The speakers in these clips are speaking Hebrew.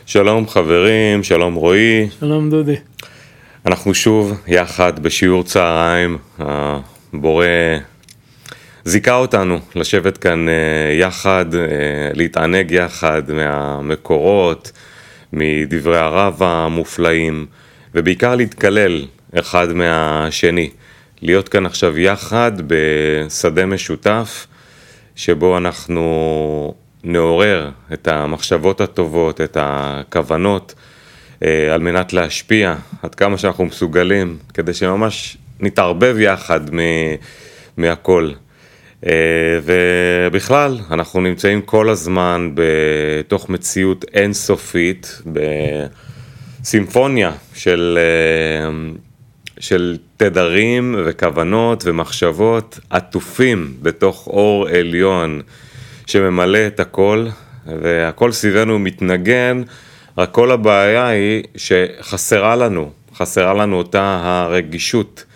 שלום חברים, שלום רועי. שלום דודי. אנחנו שוב יחד בשיעור צהריים. הבורא זיכה אותנו לשבת כאן יחד, להתענג יחד מהמקורות, מדברי הרב המופלאים, ובעיקר להתקלל אחד מהשני. להיות כאן עכשיו יחד בשדה משותף, שבו אנחנו נעורר את המחשבות הטובות, את הכוונות, על מנת להשפיע עד כמה שאנחנו מסוגלים, כדי שממש נתערבב יחד מהכל. ובכלל, אנחנו נמצאים כל הזמן בתוך מציאות אינסופית, בסימפוניה של תדרים וכוונות ומחשבות עטופים בתוך אור עליון שממלא את הכל, והכל סביבנו מתנגן, רק כל הבעיה היא שחסרה לנו אותה הרגישות,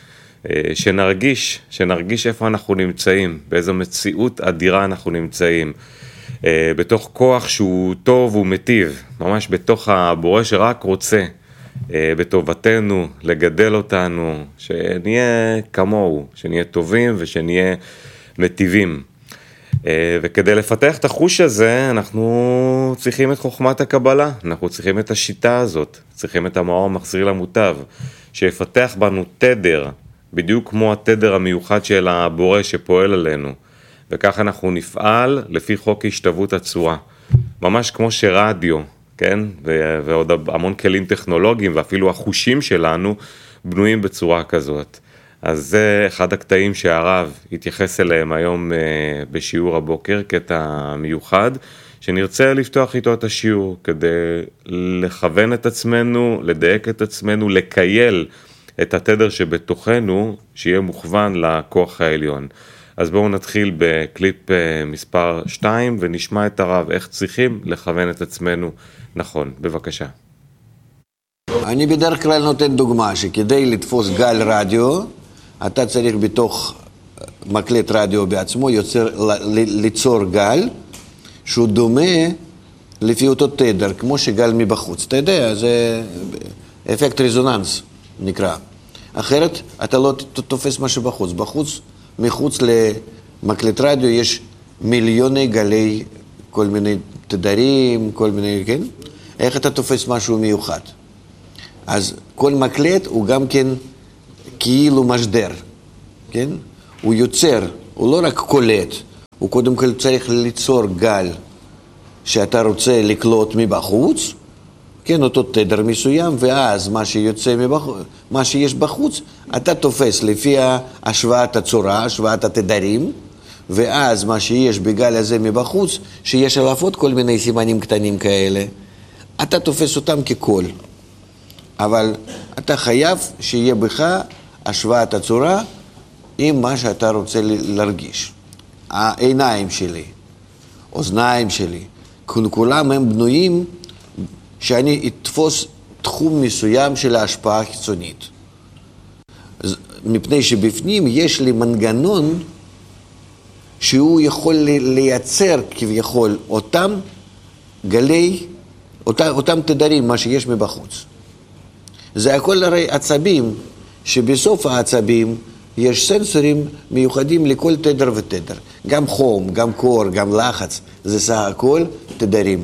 שנרגיש איפה אנחנו נמצאים, באיזו מציאות אדירה אנחנו נמצאים, בתוך כוח שהוא טוב ומטיב, ממש בתוך הבורא שרק רוצה בטובתנו, לגדל אותנו, שנהיה כמוהו, שנהיה טובים ושנהיה מטיבים. וכדי לפתח את החוש הזה, אנחנו צריכים את חוכמת הקבלה, אנחנו צריכים את השיטה הזאת, צריכים את המאור המחזיר למוטב, שיפתח בנו תדר, בדיוק כמו התדר המיוחד של הבורא שפועל עלינו. וכך אנחנו נפעל לפי חוק השתוות הצורה, ממש כמו שרדיו, כן? ועוד המון כלים טכנולוגיים, ואפילו החושים שלנו בנויים בצורה כזאת. אז זה אחד הקטעים שהרב התייחס אליהם היום בשיעור הבוקר, קטע מיוחד, שנרצה לפתוח איתו את השיעור, כדי לכוון את עצמנו, לדייק את עצמנו, לקייל את התדר שבתוכנו, שיהיה מוכוון לכוח העליון. אז בואו נתחיל בקליפ מספר 2, ונשמע את הרב איך צריכים לכוון את עצמנו נכון. בבקשה. אני בדרך כלל נותן דוגמה שכדי לתפוס גל רדיו, אתה צריך בתוך מקלט רדיו בעצמו ליצור גל שהוא דומה לפי אותו תדר, כמו שגל מבחוץ. אתה יודע, זה אפקט רזוננס נקרא. אחרת אתה לא תופס משהו בחוץ. מחוץ למקלט רדיו יש מיליוני גלי, כל מיני תדרים, כל מיני, כן? איך אתה תופס משהו מיוחד? אז כל מקלט הוא גם כן כאילו משדר, כן? הוא יוצר, הוא לא רק קולט, הוא קודם כל צריך ליצור גל שאתה רוצה לקלוט מבחוץ, כן, אותו תדר מסוים, ואז מה שיוצא מבחוץ, מה שיש בחוץ, אתה תופס לפי השוואת הצורה, השוואת התדרים, ואז מה שיש בגל הזה מבחוץ, שיש עליו עוד כל מיני סימנים קטנים כאלה, אתה תופס אותם כקול. אבל אתה חייב שיהיה בך השוואת הצורה עם מה שאתה רוצה להרגיש. העיניים שלי, אוזניים שלי, כולם הם בנויים שאני אתפוס תחום מסוים של ההשפעה החיצונית. מפני שבפנים יש לי מנגנון שהוא יכול לייצר כביכול אותם גלי, אותם תדרים, מה שיש מבחוץ. זה הכל הרי עצבים, שבסוף העצבים יש סנסורים מיוחדים לכל תדר ותדר. גם חום, גם קור, גם לחץ, זה סך הכל תדרים.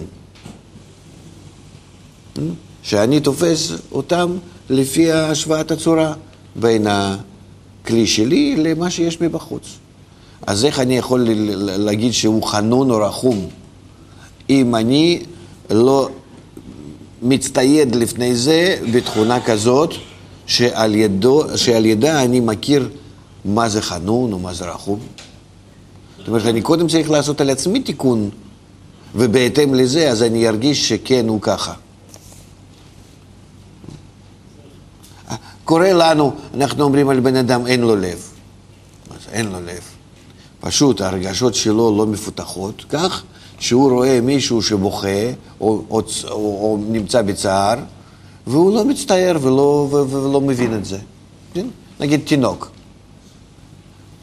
שאני תופס אותם לפי השוואת הצורה בין הכלי שלי למה שיש מבחוץ. אז איך אני יכול להגיד שהוא חנון או רחום? אם אני לא מצטייד לפני זה בתכונה כזאת שעל ידה אני מכיר מה זה חנון או מה זה רחום. זאת אומרת, אני קודם צריך לעשות על עצמי תיקון, ובהתאם לזה אז אני ארגיש שכן הוא ככה. קורה לנו, אנחנו אומרים על בן אדם אין לו לב. אין לו לב. פשוט הרגשות שלו לא מפותחות, כך שהוא רואה מישהו שבוכה או נמצא בצער, והוא לא מצטער ולא מבין את זה. נגיד תינוק.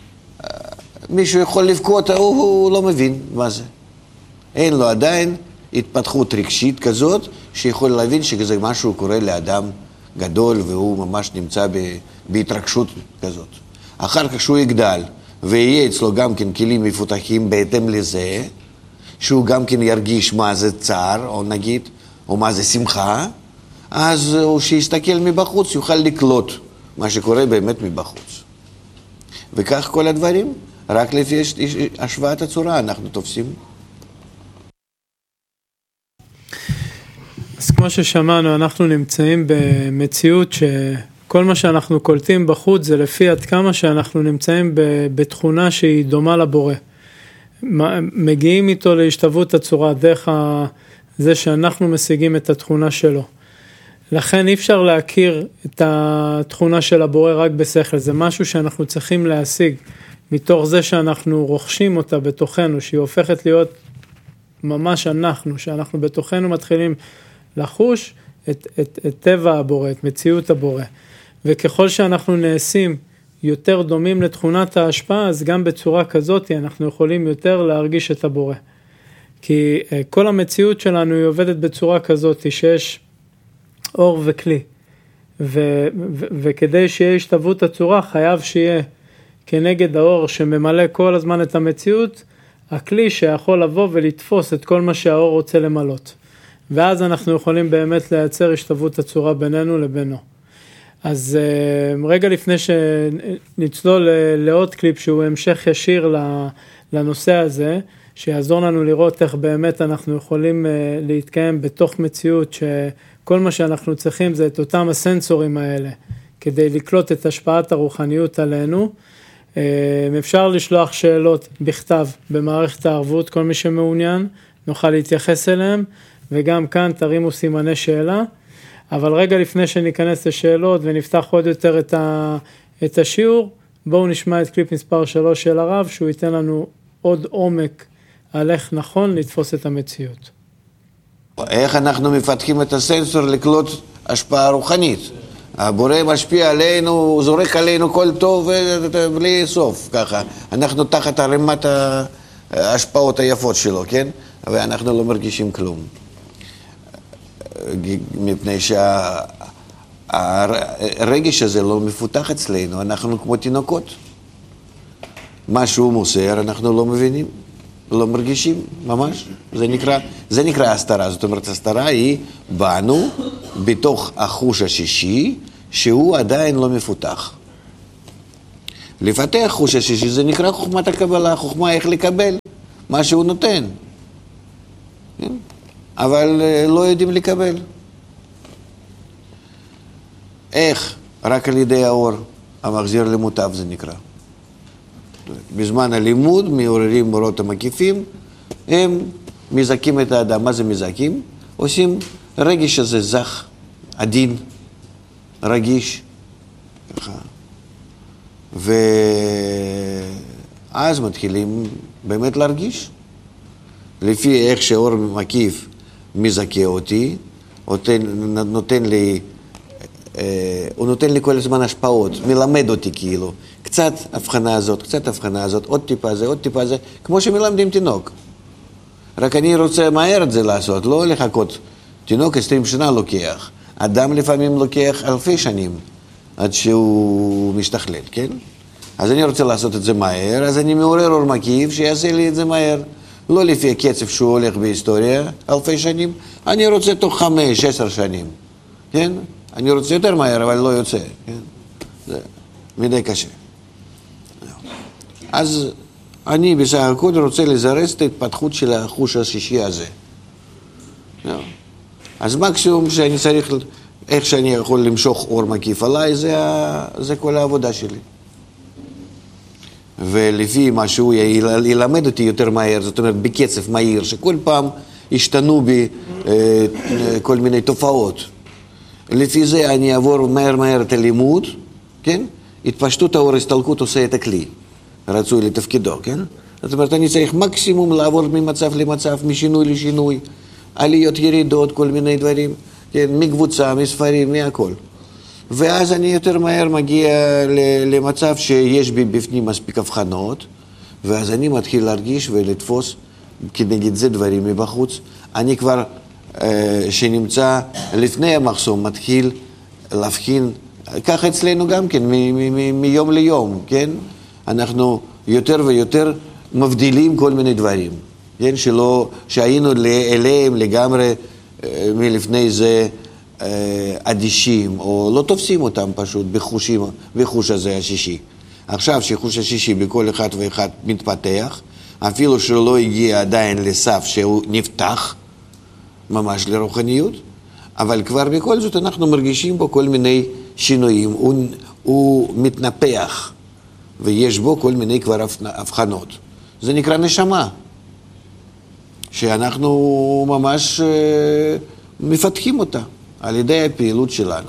מישהו יכול לבכות, הוא לא מבין מה זה. אין לו עדיין התפתחות רגשית כזאת, שיכול להבין שזה משהו קורה לאדם גדול, והוא ממש נמצא בהתרגשות כזאת. אחר כך שהוא יגדל, ויהיה אצלו גם כן כלים מפותחים בהתאם לזה, שהוא גם כן ירגיש מה זה צער, או נגיד, או מה זה שמחה, אז הוא שיסתכל מבחוץ, יוכל לקלוט מה שקורה באמת מבחוץ. וכך כל הדברים, רק לפי השוואת הצורה אנחנו תופסים. אז כמו ששמענו, אנחנו נמצאים במציאות שכל מה שאנחנו קולטים בחוץ זה לפי עד כמה שאנחנו נמצאים בתכונה שהיא דומה לבורא. מגיעים איתו להשתוות הצורה דרך זה שאנחנו משיגים את התכונה שלו. לכן אי אפשר להכיר את התכונה של הבורא רק בשכל, זה משהו שאנחנו צריכים להשיג מתוך זה שאנחנו רוכשים אותה בתוכנו, שהיא הופכת להיות ממש אנחנו, שאנחנו בתוכנו מתחילים לחוש את טבע הבורא, את מציאות הבורא. וככל שאנחנו נעשים יותר דומים לתכונת ההשפעה, אז גם בצורה כזאת אנחנו יכולים יותר להרגיש את הבורא. כי כל המציאות שלנו היא עובדת בצורה כזאת, שיש אור וכלי. וכדי שיהיה השתוות הצורה, חייב שיהיה כנגד האור שממלא כל הזמן את המציאות, הכלי שיכול לבוא ולתפוס את כל מה שהאור רוצה למלות. ואז אנחנו יכולים באמת לייצר השתוות הצורה בינינו לבינו. אז רגע לפני שנצלול לעוד קליפ שהוא המשך ישיר לנושא הזה, שיעזור לנו לראות איך באמת אנחנו יכולים להתקיים בתוך מציאות שכל מה שאנחנו צריכים זה את אותם הסנסורים האלה, כדי לקלוט את השפעת הרוחניות עלינו. אפשר לשלוח שאלות בכתב במערכת הערבות, כל מי שמעוניין, נוכל להתייחס אליהם, וגם כאן תרימו סימני שאלה. אבל רגע לפני שניכנס לשאלות ונפתח עוד יותר את השיעור, בואו נשמע את קליפ מספר 3 של הרב, שהוא ייתן לנו עוד עומק על איך נכון לתפוס את המציאות. איך אנחנו מפתחים את הסנסור לקלוט השפעה רוחנית? הבורא משפיע עלינו, זורק עלינו כל טוב בלי סוף, ככה. אנחנו תחת הרמת ההשפעות היפות שלו, כן? ואנחנו לא מרגישים כלום. מפני שהרגש הזה לא מפותח אצלנו, אנחנו כמו תינוקות. מה שהוא מוסר, אנחנו לא מבינים, לא מרגישים, ממש. זה נקרא הסתרה, זאת אומרת, הסתרה היא בנו, בתוך החוש השישי, שהוא עדיין לא מפותח. לפתח חוש השישי, זה נקרא חוכמת הקבלה, חוכמה איך לקבל מה שהוא נותן. כן? אבל לא יודעים לקבל. איך? רק על ידי האור, המחזיר למוטב זה נקרא. בזמן הלימוד, מעוררים אורות המקיפים, הם מזכים את האדם. מה זה מזכים? עושים רגש הזה זך, עדין, רגיש. ככה. ואז מתחילים באמת להרגיש. לפי איך שאור מקיף מזכה אותי, הוא נותן לי כל הזמן השפעות, מלמד אותי כאילו. קצת הבחנה הזאת, קצת הבחנה הזאת, עוד טיפה זה, עוד טיפה זה, כמו שמלמדים תינוק. רק אני רוצה מהר את זה לעשות, לא לחכות. תינוק 20 שנה לוקח. אדם לפעמים לוקח אלפי שנים עד שהוא משתכלל, כן? אז אני רוצה לעשות את זה מהר, אז אני מעורר אור מקיף שיעשה לי את זה מהר. לא לפי הקצב שהוא הולך בהיסטוריה, אלפי שנים, אני רוצה תוך 5-10 שנים, כן? אני רוצה יותר מהר, אבל לא יוצא, כן? זה מדי קשה. אז אני בסך הכל רוצה לזרז את ההתפתחות של החוש השישי הזה. אז מקסימום שאני צריך, איך שאני יכול למשוך אור מקיף עליי, זה כל העבודה שלי. ולפי מה שהוא ילמד אותי יותר מהר, זאת אומרת בקצב מהיר, שכל פעם השתנו בי כל מיני תופעות. לפי זה אני אעבור מהר את הלימוד, כן? התפשטות האור, הסתלקות עושה את הכלי, רצוי לתפקידו, כן? זאת אומרת, אני צריך מקסימום לעבור ממצב למצב, משינוי לשינוי, עליות ירידות, כל מיני דברים, כן? מקבוצה, מספרים, מהכל. ואז אני יותר מהר מגיע למצב שיש בי בפנים מספיק הבחנות, ואז אני מתחיל להרגיש ולתפוס כנגד זה דברים מבחוץ. אני כבר, שנמצא לפני המחסום, מתחיל להבחין, ככה אצלנו גם כן, מיום ליום, כן? אנחנו יותר ויותר מבדילים כל מיני דברים, כן? שהיינו אליהם לגמרי מלפני זה אדישים, או לא תופסים אותם פשוט בחוש הזה השישי. עכשיו שחוש השישי בכל אחד ואחד מתפתח, אפילו שלא הגיע עדיין לסף שהוא נפתח ממש לרוחניות, אבל כבר בכל זאת אנחנו מרגישים בו כל מיני שינויים, הוא מתנפח, ויש בו כל מיני כבר הבחנות. זה נקרא נשמה, שאנחנו ממש מפתחים אותה על ידי הפעילות שלנו.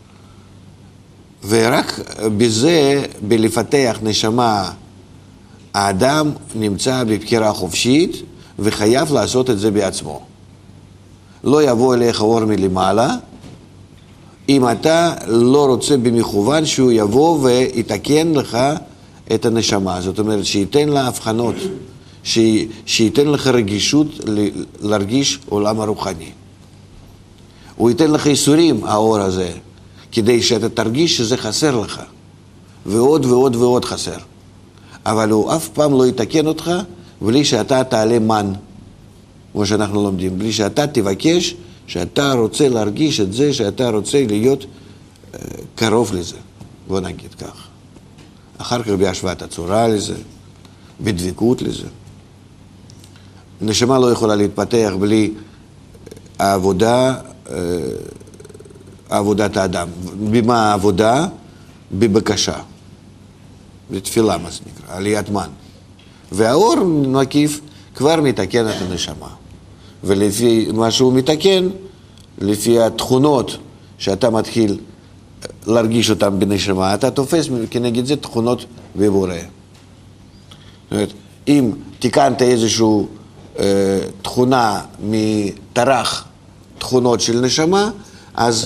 ורק בזה, בלפתח נשמה, האדם נמצא בבחירה חופשית וחייב לעשות את זה בעצמו. לא יבוא אליך אור מלמעלה, אם אתה לא רוצה במכוון שהוא יבוא ויתקן לך את הנשמה. זאת אומרת, שייתן לה הבחנות, שייתן לך רגישות להרגיש עולם הרוחני. הוא ייתן לך איסורים, האור הזה, כדי שאתה תרגיש שזה חסר לך, ועוד ועוד ועוד חסר. אבל הוא אף פעם לא יתקן אותך בלי שאתה תעלה מן, כמו שאנחנו לומדים, בלי שאתה תבקש, שאתה רוצה להרגיש את זה, שאתה רוצה להיות קרוב לזה, בוא נגיד כך. אחר כך בהשוואת הצורה לזה, בדבקות לזה. נשמה לא יכולה להתפתח בלי עבודת האדם. במה העבודה? בבקשה. בתפילה, מה זה נקרא, עליית מן. והאור מקיף כבר מתקן את הנשמה. ולפי מה שהוא מתקן, לפי התכונות שאתה מתחיל להרגיש אותן בנשמה, אתה תופס כנגד זה תכונות בבורא. זאת אומרת, אם תיקנת איזושהי תכונה מטרח תכונות של נשמה, אז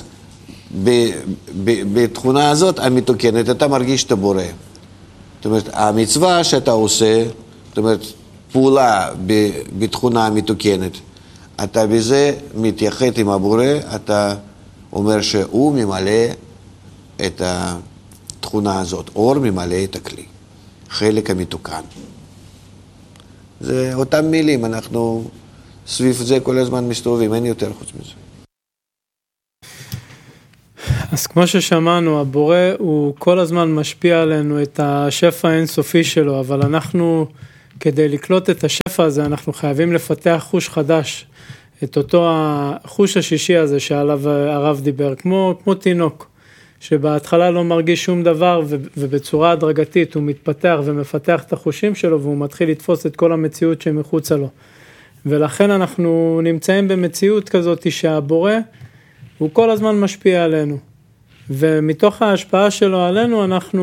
בתכונה הזאת המתוקנת אתה מרגיש את הבורא. זאת אומרת, המצווה שאתה עושה, זאת אומרת, פעולה בתכונה המתוקנת, אתה בזה מתייחד עם הבורא, אתה אומר שהוא ממלא את התכונה הזאת, אור ממלא את הכלי, חלק המתוקן. זה אותם מילים, אנחנו סביב זה כל הזמן מסתובבים, אין יותר חוץ מזה. אז כמו ששמענו, הבורא הוא כל הזמן משפיע עלינו את השפע האינסופי שלו, אבל אנחנו, כדי לקלוט את השפע הזה, אנחנו חייבים לפתח חוש חדש, את אותו החוש השישי הזה שעליו הרב דיבר, כמו תינוק, שבהתחלה לא מרגיש שום דבר, ובצורה הדרגתית הוא מתפתח ומפתח את החושים שלו, והוא מתחיל לתפוס את כל המציאות שמחוצה לו. ולכן אנחנו נמצאים במציאות כזאת שהבורא הוא כל הזמן משפיע עלינו. ומתוך ההשפעה שלו עלינו,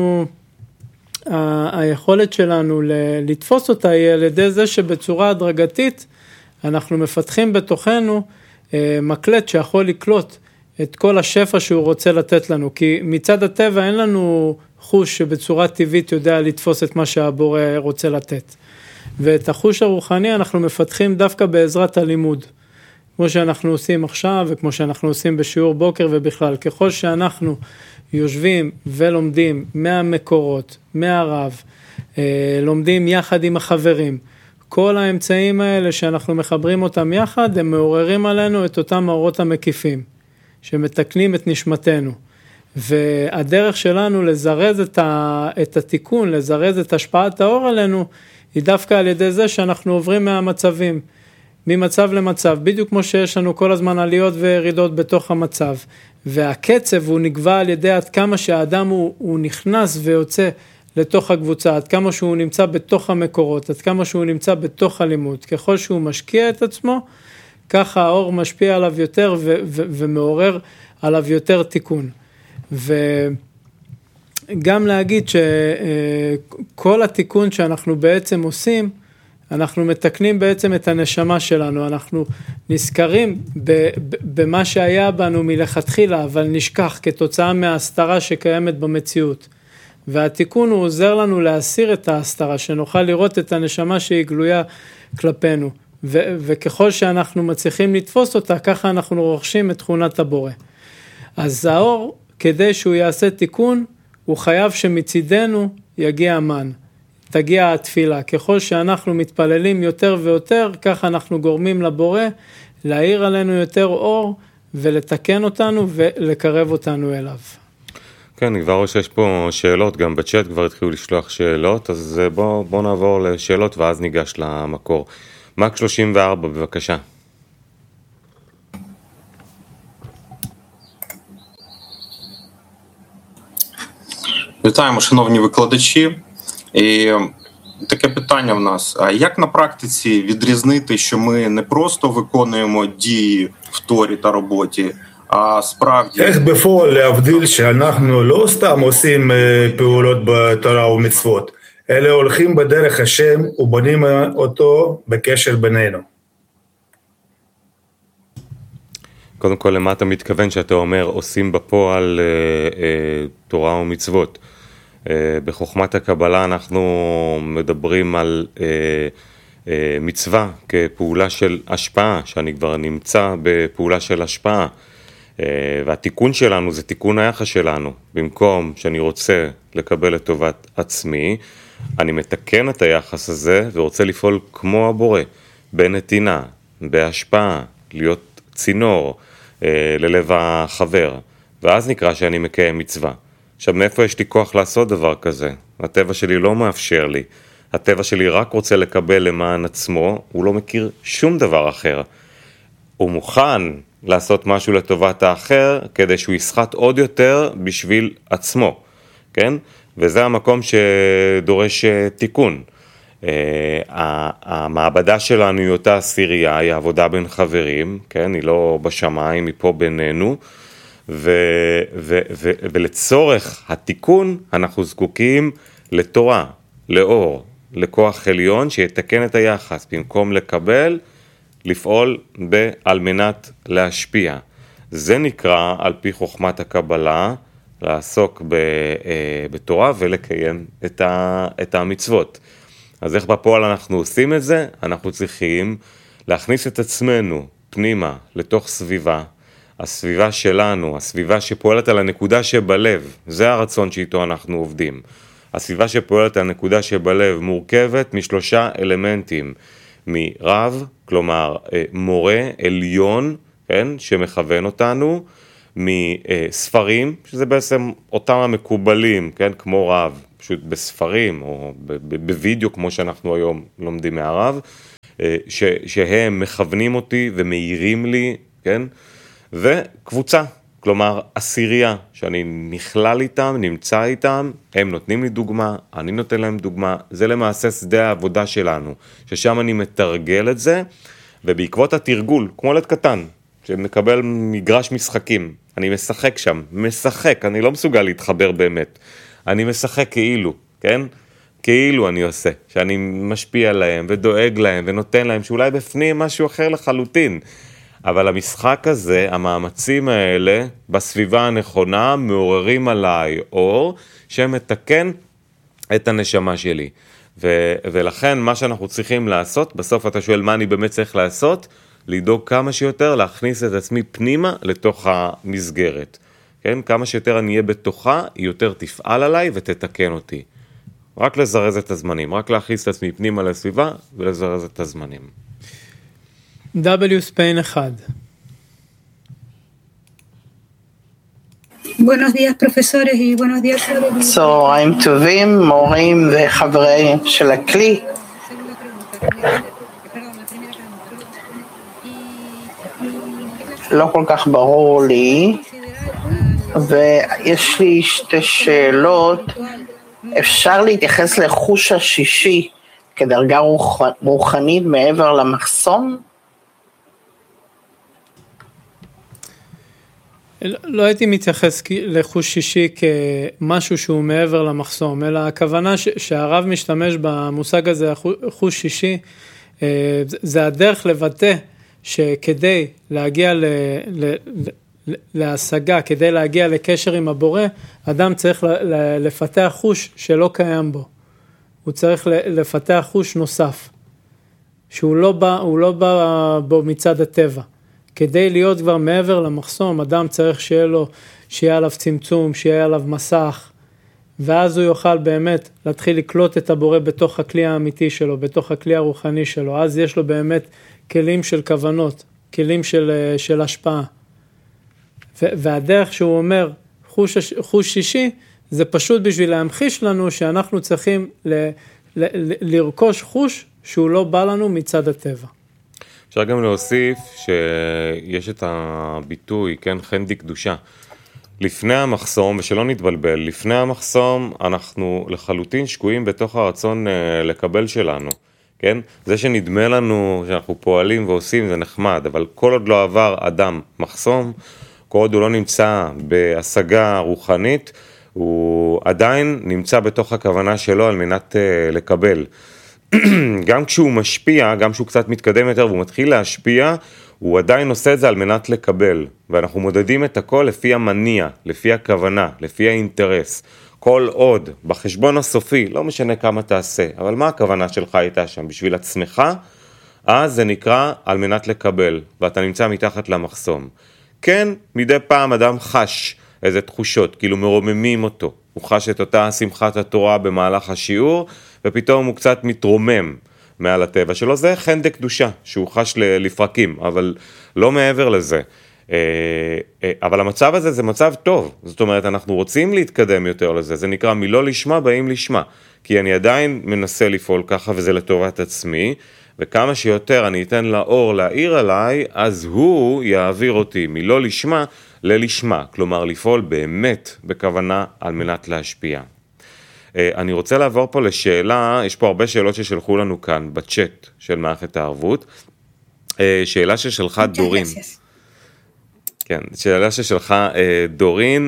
היכולת שלנו לתפוס אותה היא על ידי זה שבצורה הדרגתית אנחנו מפתחים בתוכנו מקלט שיכול לקלוט את כל השפע שהוא רוצה לתת לנו, כי מצד הטבע אין לנו חוש שבצורה טבעית יודע לתפוס את מה שהבורא רוצה לתת. ואת החוש הרוחני אנחנו מפתחים דווקא בעזרת הלימוד, כמו שאנחנו עושים עכשיו וכמו שאנחנו עושים בשיעור בוקר ובכלל. ככל שאנחנו יושבים ולומדים מהמקורות, מהרב, לומדים יחד עם החברים, כל האמצעים האלה שאנחנו מחברים אותם יחד, הם מעוררים עלינו את אותם האורות המקיפים, שמתקנים את נשמתנו. והדרך שלנו לזרז את התיקון, לזרז את השפעת האור עלינו, היא דווקא על ידי זה שאנחנו עוברים מהמצבים, ממצב למצב, בדיוק כמו שיש לנו כל הזמן עליות וירידות בתוך המצב. והקצב הוא נקבע על ידי עד כמה שהאדם הוא נכנס ויוצא לתוך הקבוצה, עד כמה שהוא נמצא בתוך המקורות, עד כמה שהוא נמצא בתוך הלימוד. ככל שהוא משקיע את עצמו, ככה האור משפיע עליו יותר ומעורר עליו יותר תיקון. וגם להגיד שכל התיקון שאנחנו בעצם עושים, אנחנו מתקנים בעצם את הנשמה שלנו, אנחנו נזכרים במה שהיה בנו מלכתחילה, אבל נשכח כתוצאה מההסתרה שקיימת במציאות. והתיקון הוא עוזר לנו להסיר את ההסתרה, שנוכל לראות את הנשמה שהיא גלויה כלפינו. וככל שאנחנו מצליחים לתפוס אותה, ככה אנחנו רוכשים את תכונת הבורא. אז האור, כדי שהוא יעשה תיקון, הוא חייב שמצידנו יגיע המן, תגיע התפילה. ככל שאנחנו מתפללים יותר ויותר, ככה אנחנו גורמים לבורא, להאיר עלינו יותר אור, ולתקן אותנו ולקרב אותנו אליו. כן, אני כבר רואה שיש פה שאלות, גם בצ'אט כבר התחילו לשלוח שאלות, אז בוא נעבור לשאלות ואז ניגש למקור. מק 34, בבקשה. Вітаємо, шановні викладачі. І таке питання в нас. А як на практиці відрізнити, що ми не просто виконуємо дії в Торі та роботі, а справді... איך בפועל להבדיל שאנחנו לא סתם עושים פעולות בתורה ומצוות, אלא הולכים בדרך השם ובונים אותו בקשר בינינו. קודם כל, למה אתה מתכוון שאתה אומר עושים בפועל תורה ומצוות? בחוכמת הקבלה אנחנו מדברים על מצווה כפעולה של השפעה, שאני כבר נמצא בפעולה של השפעה, והתיקון שלנו זה תיקון היחס שלנו. במקום שאני רוצה לקבל את טובת עצמי, אני מתקן את היחס הזה ורוצה לפעול כמו הבורא, בנתינה, בהשפעה, להיות צינור ללב החבר, ואז נקרא שאני מקיים מצווה. עכשיו, מאיפה יש לי כוח לעשות דבר כזה? הטבע שלי לא מאפשר לי. הטבע שלי רק רוצה לקבל למען עצמו, הוא לא מכיר שום דבר אחר. הוא מוכן לעשות משהו לטובת האחר, כדי שהוא ישחט עוד יותר בשביל עצמו, כן? וזה המקום שדורש תיקון. המעבדה שלנו היא אותה עשירייה, היא עבודה בין חברים, כן? היא לא בשמיים, היא פה בינינו, ולצורך התיקון אנחנו זקוקים לתורה, לאור, לכוח עליון שיתקן את היחס, במקום לקבל, לפעול על מנת להשפיע. זה נקרא על פי חוכמת הקבלה, לעסוק בתורה ולקיים את המצוות. אז איך בפועל אנחנו עושים את זה? אנחנו צריכים להכניס את עצמנו פנימה לתוך סביבה, הסביבה שלנו, הסביבה שפועלת על הנקודה שבלב, זה הרצון שאיתו אנחנו עובדים. הסביבה שפועלת על הנקודה שבלב מורכבת משלושה אלמנטים, מרב, כלומר מורה עליון, כן, שמכוון אותנו, מספרים, שזה בעצם אותם המקובלים, כן, כמו רב, פשוט בספרים או בווידאו כמו שאנחנו היום לומדים מהרב, שהם מכוונים אותי ומאירים לי, כן, וקבוצה, כלומר עשירייה, שאני נכלל איתם, נמצא איתם, הם נותנים לי דוגמה, אני נותן להם דוגמה, זה למעשה שדה העבודה שלנו, ששם אני מתרגל את זה, ובעקבות התרגול, כמו ילד קטן, שמקבל מגרש משחקים, אני משחק שם, אני לא מסוגל להתחבר באמת, אני משחק כאילו, כן? כאילו אני עושה, שאני משפיע להם ודואג להם ונותן להם, שאולי בפנים משהו אחר לחלוטין, אבל המשחק הזה, המאמצים האלה, בסביבה הנכונה, מעוררים עליי אור, שמתקן את הנשמה שלי. ולכן מה שאנחנו צריכים לעשות, בסוף אתה שואל מה אני באמת צריך לעשות, לדאוג כמה שיותר, להכניס את עצמי פנימה לתוך המסגרת. כן? כמה שיותר אני אהיה בתוכה, היא יותר תפעל עליי ותתקן אותי. רק לזרז את הזמנים, רק להכניס את עצמי פנימה לסביבה ולזרז את הזמנים. W Spain 1. Buenos días, profesores, y buenos días a todos. צהריים טובים, מורים וחברים של הכלי. לא כל כך ברור לי, ויש לי שתי שאלות. אפשר להתייחס לחוש השישי כדרגה רוחנית מעבר למחסום? לא הייתי מתייחס לחוש שישי כמשהו שהוא מעבר למחסום, אלא הכוונה שהרב משתמש במושג הזה, חוש שישי, זה הדרך לבטא שכדי להגיע להשגה, כדי להגיע לקשר עם הבורא, אדם צריך לפתח חוש שלא קיים בו. הוא צריך לפתח חוש נוסף, שהוא לא בא בו מצד הטבע. כדי להיות כבר מעבר למחסום, אדם צריך שיהיה עליו צמצום, שיהיה עליו מסך, ואז הוא יוכל באמת להתחיל לקלוט את הבורא בתוך הכלי האמיתי שלו, בתוך הכלי הרוחני שלו. אז יש לו באמת כלים של כוונות, כלים של השפעה. והדרך שהוא אומר, חוש שישי, זה פשוט בשביל להמחיש לנו שאנחנו צריכים לרכוש חוש שהוא לא בא לנו מצד הטבע. אפשר גם להוסיף שיש את הביטוי, כן, חנדי קדושה. לפני המחסום, ושלא נתבלבל, לפני המחסום אנחנו לחלוטין שקועים בתוך הרצון לקבל שלנו, כן? זה שנדמה לנו שאנחנו פועלים ועושים זה נחמד, אבל כל עוד לא עבר אדם מחסום, כל עוד הוא לא נמצא בהשגה רוחנית, הוא עדיין נמצא בתוך הכוונה שלו על מנת לקבל. גם כשהוא משפיע, גם כשהוא קצת מתקדם יותר והוא מתחיל להשפיע, הוא עדיין עושה את זה על מנת לקבל, ואנחנו מודדים את הכל לפי המניע, לפי הכוונה, לפי האינטרס. כל עוד, בחשבון הסופי, לא משנה כמה תעשה, אבל מה הכוונה שלך הייתה שם? בשביל עצמך, אז זה נקרא על מנת לקבל, ואתה נמצא מתחת למחסום. כן, מדי פעם אדם חש איזה תחושות, כאילו מרוממים אותו. הוא חש את אותה שמחת התורה במהלך השיעור, ופתאום הוא קצת מתרומם מעל הטבע שלו. זה חנדי קדושה, שהוא חש לפרקים, אבל לא מעבר לזה. אבל המצב הזה זה מצב טוב, זאת אומרת, אנחנו רוצים להתקדם יותר לזה, זה נקרא מלא לשמה באים לשמה, כי אני עדיין מנסה לפעול ככה, וזה לטובת עצמי, וכמה שיותר אני אתן לאור להעיר עליי, אז הוא יעביר אותי מלא לשמה ללשמה, כלומר לפעול באמת בכוונה על מנת להשפיע. אני רוצה לעבור פה לשאלה, יש פה הרבה שאלות ששלחו לנו כאן בצ'אט של מערכת הערבות, שאלה ששלחה דורין. כן, שאלה ששלחה דורין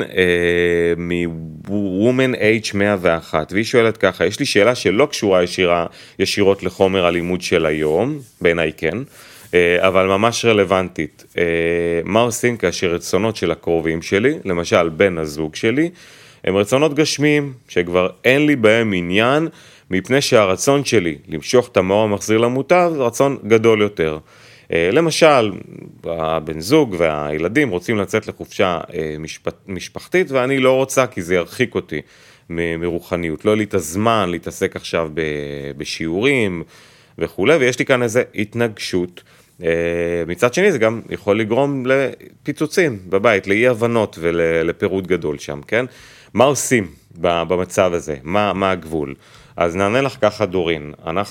מ-Woman H101, והיא שואלת ככה, יש לי שאלה שלא קשורה ישירות לחומר הלימוד של היום, בעיניי כן, אבל ממש רלוונטית. מה עושים כאשר רצונות של הקרובים שלי, למשל בן הזוג שלי, הם רצונות גשמיים, שכבר אין לי בהם עניין, מפני שהרצון שלי למשוך את המאור המחזיר למוטב, זה רצון גדול יותר. למשל, הבן זוג והילדים רוצים לצאת לחופשה משפחתית, ואני לא רוצה כי זה ירחיק אותי מרוחניות. לא יהיה לי את הזמן להתעסק עכשיו בשיעורים וכו', ויש לי כאן איזו התנגשות. מצד שני זה גם יכול לגרום לפיצוצים בבית, לאי הבנות ולפירוט גדול שם, כן? מה עושים במצב הזה? מה הגבול? אז נענה לך ככה דורין,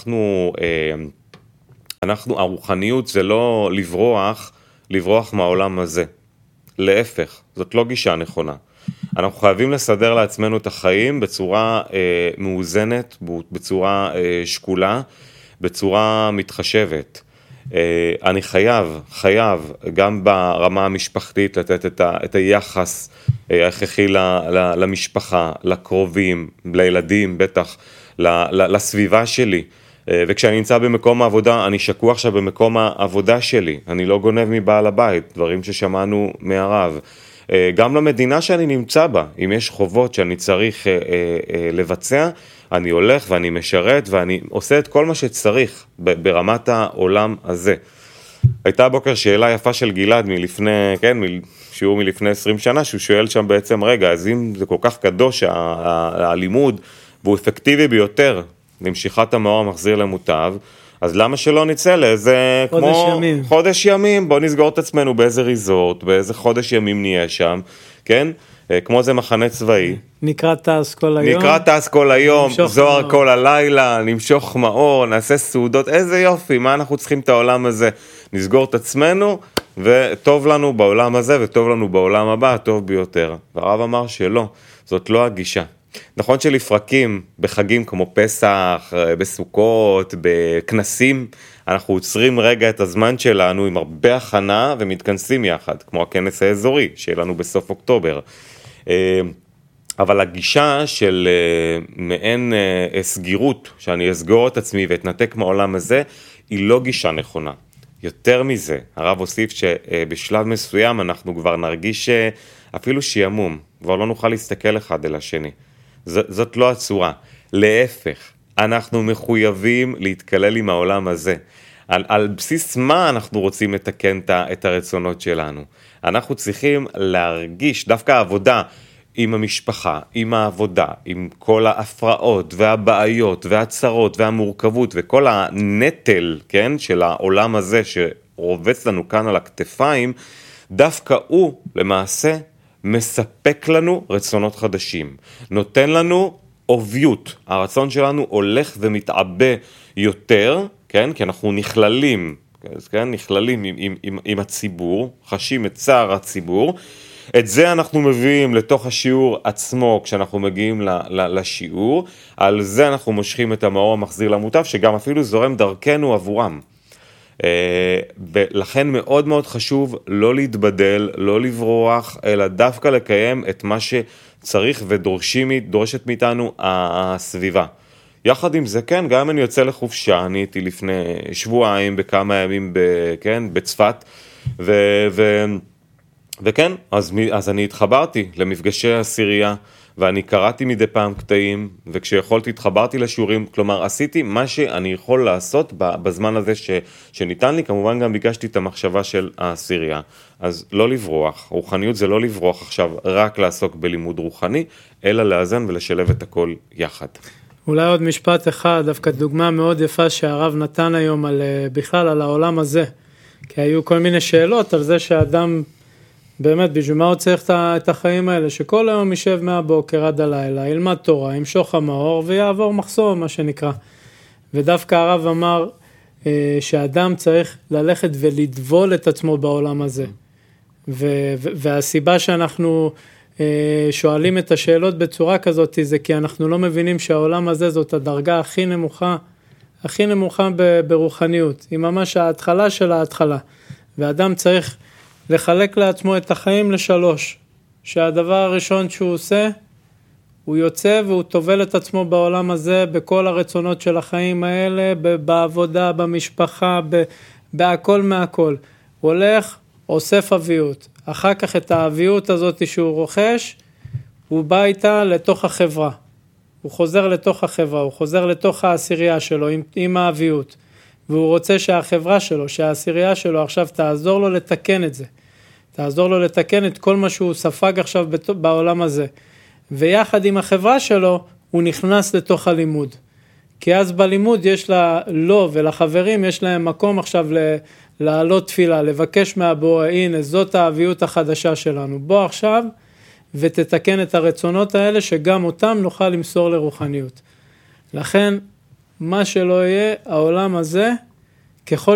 הרוחניות זה לא לברוח מהעולם הזה. להפך, זאת לא גישה נכונה. אנחנו חייבים לסדר לעצמנו את החיים בצורה מאוזנת, בצורה שקולה, בצורה מתחשבת. אני חייב גם ברמה המשפחתית לתת את היחס ההכרחי למשפחה, לקרובים, לילדים, בטח, לסביבה שלי. וכשאני נמצא במקום העבודה, אני שקוע עכשיו במקום העבודה שלי, אני לא גונב מבעל הבית, דברים ששמענו מהרב. גם למדינה שאני נמצא בה, אם יש חובות שאני צריך לבצע, אני הולך ואני משרת ואני עושה את כל מה שצריך ברמת העולם הזה. הייתה בוקר שאלה יפה של גלעד שיעור מלפני 20 שנה, שהוא שואל שם בעצם, רגע, אז אם זה כל כך קדוש הלימוד, והוא אפקטיבי ביותר, למשיכת המאור המחזיר למוטב, אז למה שלא נצא לאיזה חודש ימים, בוא נסגור את עצמנו באיזה ריזורט, באיזה חודש ימים נהיה שם, כן? כמו זה מחנה צבאי. נקרא טס כל היום, זוהר כל הלילה, נמשוך מאור, נעשה סעודות, איזה יופי, מה אנחנו צריכים את העולם הזה? נסגור את עצמנו, וטוב לנו בעולם הזה, וטוב לנו בעולם הבא, הטוב ביותר. והרב אמר שלא, זאת לא הגישה. נכון שלפרקים בחגים כמו פסח, בסוכות, בכנסים, אנחנו עוצרים רגע את הזמן שלנו עם הרבה הכנה ומתכנסים יחד, כמו הכנס האזורי שיהיה לנו בסוף אוקטובר. אבל הגישה של מעין סגירות, שאני אסגור את עצמי ואתנתק מהעולם הזה, היא לא גישה נכונה. יותר מזה, הרב הוסיף שבשלב מסוים אנחנו כבר נרגיש אפילו שימום, כבר לא נוכל להסתכל אחד אל השני. זאת לא הצורה. להפך, אנחנו מחויבים להתקלל עם העולם הזה. על בסיס מה אנחנו רוצים לתקן את הרצונות שלנו. אנחנו צריכים להרגיש, דווקא העבודה עם המשפחה, עם העבודה, עם כל ההפרעות והבעיות והצרות והמורכבות וכל הנטל, כן, של העולם הזה שרובץ לנו כאן על הכתפיים, דווקא הוא למעשה מספק לנו רצונות חדשים, נותן לנו אוביות, הרצון שלנו הולך ומתעבה יותר, כן, כי אנחנו נכללים, כן, נכללים עם הציבור, חשים את צער הציבור, את זה אנחנו מביאים לתוך השיעור עצמו כשאנחנו מגיעים לשיעור, על זה אנחנו מושכים את המאור המחזיר למוטב, שגם אפילו זורם דרכנו עבורם. ולכן מאוד מאוד חשוב לא להתבדל, לא לברוח, אלא דווקא לקיים את מה שצריך ודורשת מאיתנו הסביבה. יחד עם זה, כן, גם אני יוצא לחופשה, אני הייתי לפני שבועיים בכמה ימים בצפת, וכן, אז אני התחברתי למפגשי הסירייה, ואני קראתי מדי פעם קטעים, וכשיכולתי התחברתי לשיעורים, כלומר עשיתי מה שאני יכול לעשות בזמן הזה שניתן לי, כמובן גם ביקשתי את המחשבה של הסירייה. אז לא לברוח, רוחניות זה לא לברוח עכשיו רק לעסוק בלימוד רוחני, אלא לאזן ולשלב את הכל יחד. אולי עוד משפט אחד, דווקא דוגמה מאוד יפה שהרב נתן היום בכלל על העולם הזה, כי היו כל מיני שאלות על זה שהאדם באמת, בשביל מה הוא צריך את החיים האלה, שכל היום יישב מהבוקר עד הלילה, ילמד תורה, ימשוך המאור ויעבור מחסום, מה שנקרא. ודווקא הרב אמר שהאדם צריך ללכת ולדבול את עצמו בעולם הזה. והסיבה שאנחנו שואלים את השאלות בצורה כזאת, זה כי אנחנו לא מבינים שהעולם הזה זאת הדרגה הכי נמוכה ברוחניות. היא ממש ההתחלה של ההתחלה. והאדם צריך לחלק לעצמו את החיים לשלוש, שהדבר הראשון שהוא עושה, הוא יוצא והוא תובל את עצמו בעולם הזה, בכל הרצונות של החיים האלה, בעבודה, במשפחה, בהכל מהכל. הוא הולך, אוסף אביות. אחר כך את האביות הזאת שהוא רוכש, הוא בא איתה לתוך החברה. הוא חוזר לתוך החברה, הוא חוזר לתוך העשירייה שלו עם האביות. והוא רוצה שהחברה שלו, שהעשירייה שלו עכשיו תעזור לו לתקן את זה. תעזור לו לתקן את כל מה שהוא ספג עכשיו בעולם הזה. ויחד עם החברה שלו, הוא נכנס לתוך הלימוד. כי אז בלימוד יש לו ולחברים יש להם מקום עכשיו לעלות תפילה, לבקש מהבורא, הנה זאת האביות החדשה שלנו. בוא עכשיו ותתקן את הרצונות האלה, שגם אותם נוכל למסור לרוחניות. לכן, מה שלא יהיה, העולם הזה, ככל